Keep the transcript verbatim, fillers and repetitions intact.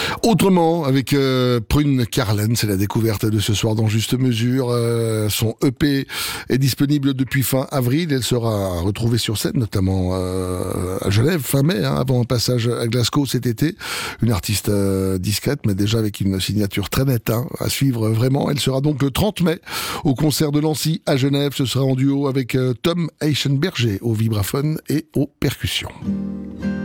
Autrement, avec euh, Prune Carlen, c'est la découverte de ce soir dans Juste Mesure. Euh, son E P est disponible depuis fin avril. Elle sera retrouvée sur scène, notamment euh, à Genève, fin mai, hein, avant un passage à Glasgow cet été. Une artiste euh, discrète, mais déjà avec une signature très nette, hein, à suivre vraiment. Elle sera donc le trente mai au concert de Lancy à Genève. Ce sera en duo avec euh, Tom Eichenberger au vibraphone et aux percussions.